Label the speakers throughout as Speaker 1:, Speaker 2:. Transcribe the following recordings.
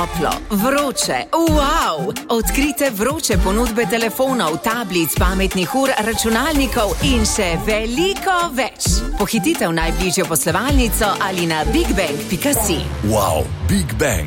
Speaker 1: Toplo, vroče, wow! Odkrite vroče ponudbe telefonov, tablic, pametnih ur, računalnikov in še veliko več. Pohitite v najbližjo poslovalnico ali na bigbang.si.
Speaker 2: Wow, Big Bang.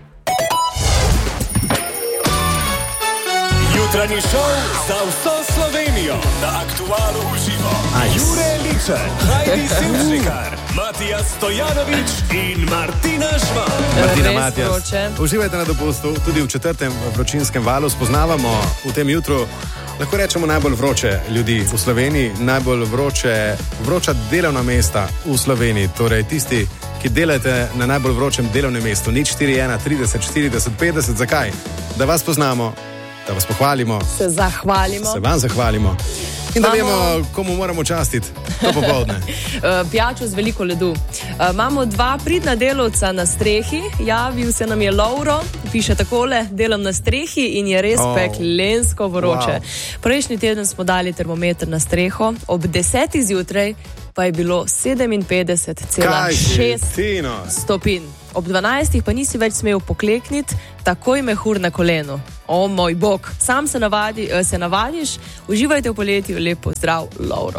Speaker 2: Jutranji šov za vso Slovenijo na Aktualu uživo. Jure Ličer, Heidi Simšnikar, Matija Stojanović in Martina Žvan.
Speaker 3: Martina, Matijas, uživajte na dopustu, tudi v 4. vročinskem valu spoznavamo v tem jutru, lahko rečemo, najbolj vroče ljudi v Sloveniji, najbolj vroča delovna mesta v Sloveniji, torej tisti, ki delate na najbolj vročem delovnem mestu. 041 30 40 50, zakaj? Da vas poznamo, da vas pohvalimo,
Speaker 4: se vam zahvalimo
Speaker 3: in da vemo, komu moramo častiti to popoldne.
Speaker 4: Pijačo z veliko ledu. Imamo 2 pridna delavca na strehi, javil se nam je Lovro, piše takole: delam na strehi in je res peklensko vroče. Prejšnji teden smo dali termometer na streho, ob 10. zjutraj pa je bilo 57,6 stopinj. Ob 12. pa nisi več smel poklekniti, takoj mehur na kolenu. O moj bog, sam se navadiš, uživajte v poletju, lepo zdrav, Lovro.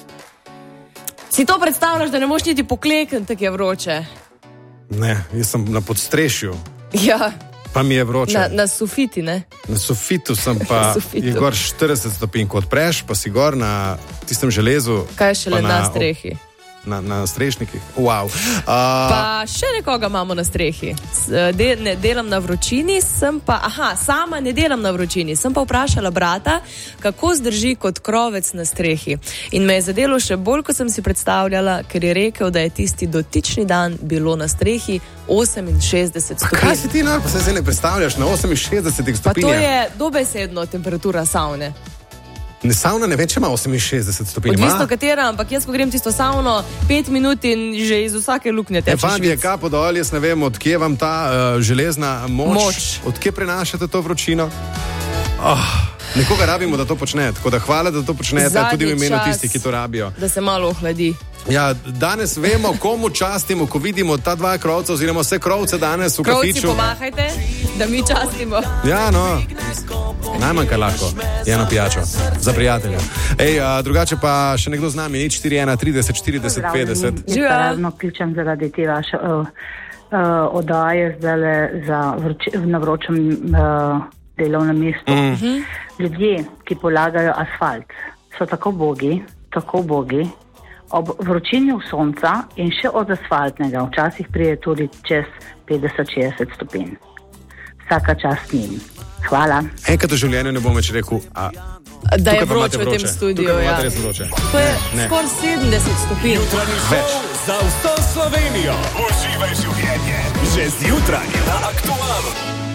Speaker 4: Si to predstavljaš, da ne moš niti poklekniti, tako je vroče?
Speaker 3: Ne, jaz sem na podstrešju.
Speaker 4: Ja.
Speaker 3: Pa mi je vroče.
Speaker 4: Na sufiti, ne?
Speaker 3: Na sufitu sem pa, je gor 40 stopinj, ko odpreš, pa si gor na tistem železu.
Speaker 4: Kaj je šele na strehi?
Speaker 3: Na strešnikih. Wow.
Speaker 4: Pa še nekoga imamo na strehi. Ne delam na vročini, sama ne delam na vročini. Sem pa vprašala brata, kako zdrži kot krovec na strehi. In me je zadelo še bolj, ko sem si predstavljala, ker je rekel, da je tisti dotični dan bilo na strehi 68 stopinj.
Speaker 3: Kaj si ti pa se ne predstavljaš na 68 stopinjah?
Speaker 4: Pa to je dobesedno temperatura savne.
Speaker 3: Ne, savna ne vem, če ima 68 stopinj.
Speaker 4: Odvisno katera, ampak jaz, ko grem tisto savno 5 minut in že iz vsake luknje teče švic.
Speaker 3: Vam je kapo dol, jaz ne vem, odkje vam ta železna moč. Odkje prenašate to vročino? Nekoga rabimo, da to počne, tako da hvala, da to počnete, tudi v imenu tistih, ki to rabijo.
Speaker 4: Da se malo ohladi.
Speaker 3: Ja, danes vemo, komu častimo, ko vidimo ta 2 krovca, oziroma vse krovce danes v kafiču.
Speaker 4: Krovci pomahajte, da mi častimo.
Speaker 3: Ja, no, najmanj kar lahko, eno pijačo, za prijatelja. Drugače pa še nekdo z nami, 041 30 40 50.
Speaker 5: Jaz pa ravno kličem zaradi te vaše oddaje zdaj na vročem delovnem mestu. Ljudje, ki polagajo asfalt, so tako bogi, ob vročini sonca in še od asfaltnega, včasih prije tudi čez 50-60 stopinj. Vsaka čast njim. Hvala.
Speaker 3: Enkrat v življenju ne bom več rekel,
Speaker 4: da je vroče v tem studiu.
Speaker 3: Ja. To je
Speaker 4: skoraj 70 stopinj.
Speaker 2: Več. Za vso Slovenijo. Uživaj življenje. Že zjutraj na Aktualu.